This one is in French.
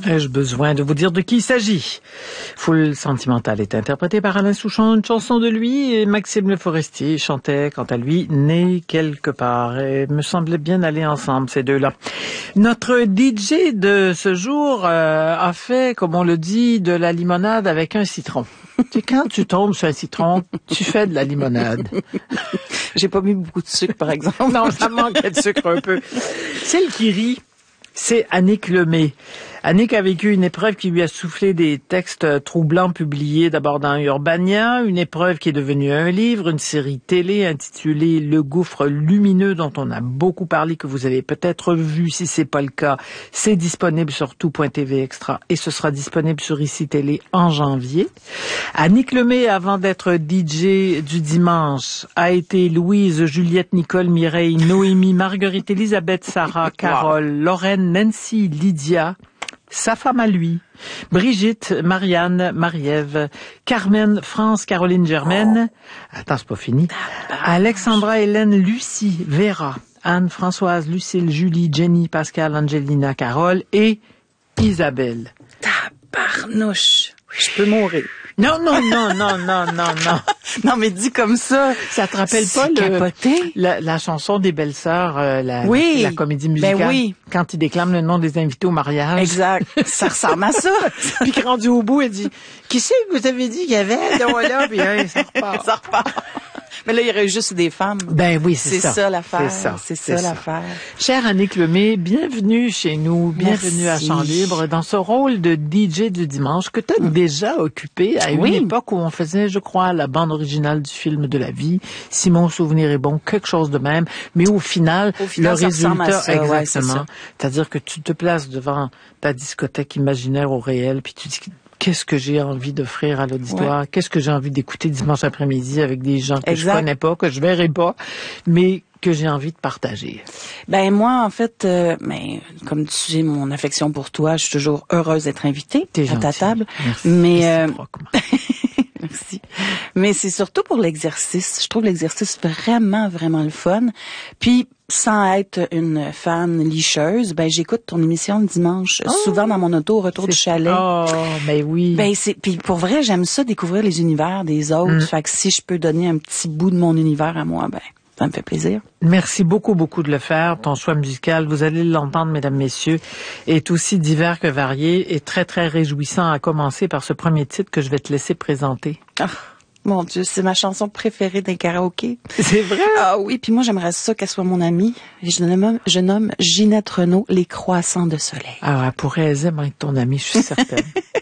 Ai-je besoin de vous dire de qui il s'agit? Foule sentimentale est interprétée par Alain Souchon, une chanson de lui, et Maxime Le Forestier chantait, quant à lui, Né quelque part. Et me semblait bien aller ensemble, ces deux-là. Notre DJ de ce jour a fait, comme on le dit, de la limonade avec un citron. Tu sais, quand tu tombes sur un citron, tu fais de la limonade. J'ai pas mis beaucoup de sucre, par exemple. Non, ça manquait de sucre un peu. Celle qui rit, c'est Annick Lemay. Annick a vécu une épreuve qui lui a soufflé des textes troublants publiés d'abord dans Urbania, une épreuve qui est devenue un livre, une série télé intitulée Le gouffre lumineux dont on a beaucoup parlé, que vous avez peut-être vu. Si c'est pas le cas, c'est disponible sur tout.tv extra et ce sera disponible sur ICI Télé en janvier. Annick Lemay, avant d'être DJ du dimanche, a été Louise, Juliette, Nicole, Mireille, Noémie, Marguerite, Elisabeth, Sarah, Carole, Lorraine, Nancy, Lydia, sa femme à lui, Brigitte, Marianne, Marie-Ève, Carmen, France, Caroline, Germaine, attends, c'est pas fini, Alexandra, Hélène, Lucie, Vera, Anne, Françoise, Lucille, Julie, Jenny, Pascal, Angelina, Carole et Isabelle. Tabarnouche. Je peux mourir. Non. Non, mais dis comme ça. Ça te rappelle pas la chanson des Belles-Sœurs, la comédie musicale? Ben oui. Quand ils déclament le nom des invités au mariage. Exact. Ça ressemble à ça. Puis rendu au bout, elle dit, qui c'est que vous avez dit qu'il y avait? Là, puis ça repart. Ça repart. Mais là, il y aurait juste des femmes. Ben oui, c'est ça. C'est ça l'affaire. C'est ça l'affaire. Chère Annick Lemay, bienvenue chez nous, bienvenue à Chant Libre, dans ce rôle de DJ du dimanche que tu as déjà occupé à une époque où on faisait, je crois, la bande originale du film de la vie, si mon souvenir est bon, quelque chose de même, mais au final le résultat, ça, exactement. Ouais, c'est-à-dire que tu te places devant ta discothèque imaginaire au réel, puis tu dis, qu'est-ce que j'ai envie d'offrir à l'auditoire? Ouais. Qu'est-ce que j'ai envie d'écouter dimanche après-midi avec des gens que je connais pas, que je verrai pas, mais que j'ai envie de partager? Ben moi, en fait, comme tu sais, mon affection pour toi, je suis toujours heureuse d'être invitée à ta table. Merci. Mais merci. Mais c'est surtout pour l'exercice. Je trouve l'exercice vraiment, vraiment le fun. Puis sans être une fan licheuse, ben j'écoute ton émission le dimanche, souvent dans mon auto au retour du chalet. Oh, ben oui. Ben puis pour vrai, j'aime ça découvrir les univers des autres. Fait que si je peux donner un petit bout de mon univers à moi, ben ça me fait plaisir. Merci beaucoup de le faire. Ton choix musical, vous allez l'entendre, mesdames, messieurs, est aussi divers que varié et très, très réjouissant, à commencer par ce premier titre que je vais te laisser présenter. Mon Dieu, c'est ma chanson préférée d'un karaoké. C'est vrai? Ah oui, puis moi, j'aimerais ça qu'elle soit mon amie. Et je nomme Ginette Renault, Les Croissants de Soleil. Ah, elle pourrait aisément être ton amie, je suis certaine.